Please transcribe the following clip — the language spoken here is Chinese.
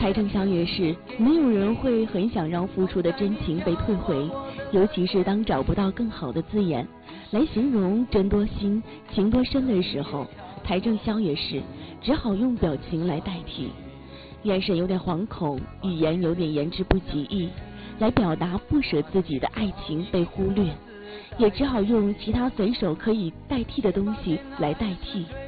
台正宵也是，没有人会很想让付出的真情被退回，尤其是当找不到更好的字眼来形容真多心情多深的时候，台正宵也是只好用表情来代替，眼神有点惶恐，语言有点言之不及义，来表达不舍自己的爱情被忽略，也只好用其他随手可以代替的东西来代替。